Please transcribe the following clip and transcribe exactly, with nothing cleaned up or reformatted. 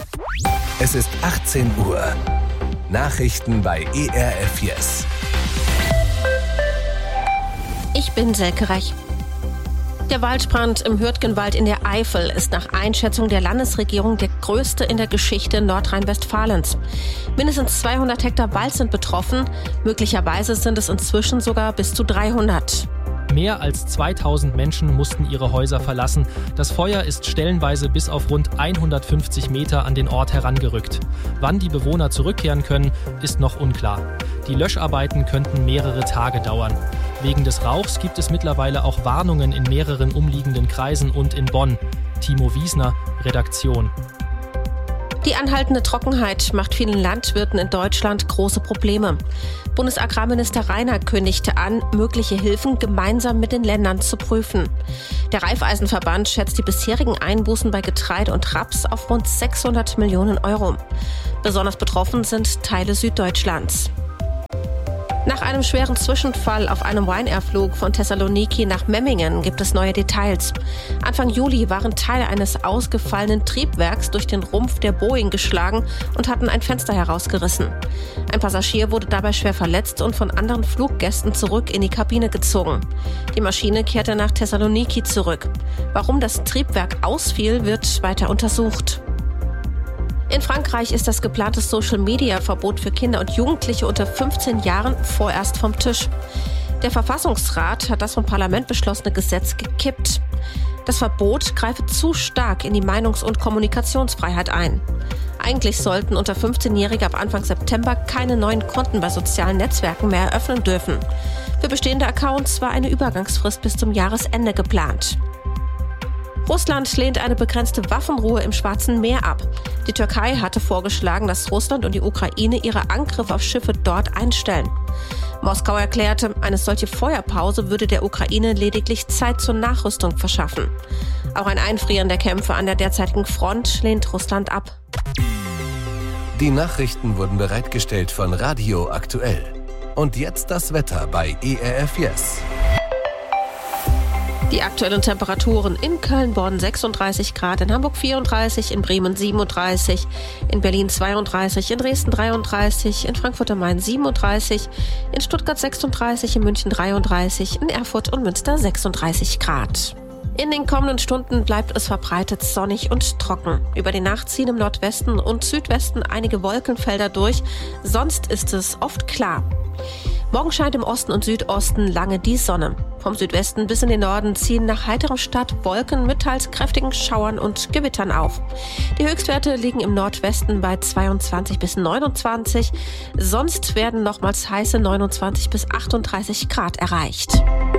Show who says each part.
Speaker 1: Es ist achtzehn Uhr. Nachrichten bei E R F Yes.
Speaker 2: Ich bin Selke Rech. Der Waldbrand im Hürtgenwald in der Eifel ist nach Einschätzung der Landesregierung der größte in der Geschichte Nordrhein-Westfalens. Mindestens zweihundert Hektar Wald sind betroffen. Möglicherweise sind es inzwischen sogar bis zu dreihundert.
Speaker 3: Mehr als zweitausend Menschen mussten ihre Häuser verlassen. Das Feuer ist stellenweise bis auf rund hundertfünfzig Meter an den Ort herangerückt. Wann die Bewohner zurückkehren können, ist noch unklar. Die Löscharbeiten könnten mehrere Tage dauern. Wegen des Rauchs gibt es mittlerweile auch Warnungen in mehreren umliegenden Kreisen und in Bonn. Timo Wiesner, Redaktion.
Speaker 2: Die anhaltende Trockenheit macht vielen Landwirten in Deutschland große Probleme. Bundesagrarminister Rainer kündigte an, mögliche Hilfen gemeinsam mit den Ländern zu prüfen. Der Raiffeisenverband schätzt die bisherigen Einbußen bei Getreide und Raps auf rund sechshundert Millionen Euro. Besonders betroffen sind Teile Süddeutschlands. Nach einem schweren Zwischenfall auf einem Ryanair-Flug von Thessaloniki nach Memmingen gibt es neue Details. Anfang Juli waren Teile eines ausgefallenen Triebwerks durch den Rumpf der Boeing geschlagen und hatten ein Fenster herausgerissen. Ein Passagier wurde dabei schwer verletzt und von anderen Fluggästen zurück in die Kabine gezogen. Die Maschine kehrte nach Thessaloniki zurück. Warum das Triebwerk ausfiel, wird weiter untersucht. In Frankreich ist das geplante Social-Media-Verbot für Kinder und Jugendliche unter fünfzehn Jahren vorerst vom Tisch. Der Verfassungsrat hat das vom Parlament beschlossene Gesetz gekippt. Das Verbot greife zu stark in die Meinungs- und Kommunikationsfreiheit ein. Eigentlich sollten unter fünfzehnjährige ab Anfang September keine neuen Konten bei sozialen Netzwerken mehr eröffnen dürfen. Für bestehende Accounts war eine Übergangsfrist bis zum Jahresende geplant. Russland lehnt eine begrenzte Waffenruhe im Schwarzen Meer ab. Die Türkei hatte vorgeschlagen, dass Russland und die Ukraine ihre Angriffe auf Schiffe dort einstellen. Moskau erklärte, eine solche Feuerpause würde der Ukraine lediglich Zeit zur Nachrüstung verschaffen. Auch ein Einfrieren der Kämpfe an der derzeitigen Front lehnt Russland ab.
Speaker 1: Die Nachrichten wurden bereitgestellt von Radio Aktuell. Und jetzt das Wetter bei E R F Yes.
Speaker 2: Die aktuellen Temperaturen: in Köln-Bonn sechsunddreißig Grad, in Hamburg vierunddreißig, in Bremen siebenunddreißig, in Berlin zweiunddreißig, in Dresden dreiunddreißig, in Frankfurt am Main siebenunddreißig, in Stuttgart sechsunddreißig, in München dreiunddreißig, in Erfurt und Münster sechsunddreißig Grad. In den kommenden Stunden bleibt es verbreitet sonnig und trocken. Über die Nacht ziehen im Nordwesten und Südwesten einige Wolkenfelder durch, sonst ist es oft klar. Morgen scheint im Osten und Südosten lange die Sonne. Vom Südwesten bis in den Norden ziehen nach heiterem Start Wolken mit teils kräftigen Schauern und Gewittern auf. Die Höchstwerte liegen im Nordwesten bei zweiundzwanzig bis neunundzwanzig. Sonst werden nochmals heiße neunundzwanzig bis achtunddreißig Grad erreicht.